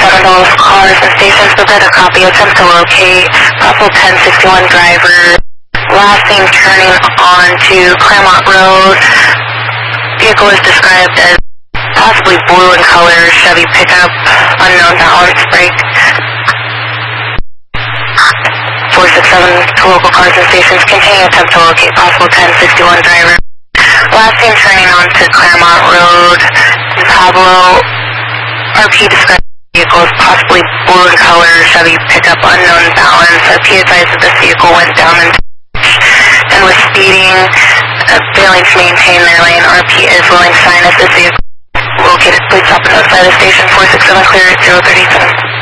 on those cars and stations. Prepare a copy. Attempt to locate possible 1061 driver. Last seen turning onto Claremont Road. Vehicle is described as possibly blue in color. Chevy pickup. Unknown balance brake. 467 to local cars and stations. Continue attempt to locate possible 1061 driver. Last seen turning onto Claremont Road. Pablo. RP described the vehicle as possibly blue in color. Chevy pickup. Unknown balance. RP advised that this vehicle went down and was speeding, failing to maintain their lane. RP is willing to sign if this vehicle located. Please stop and notify the station. 467 clear at 037.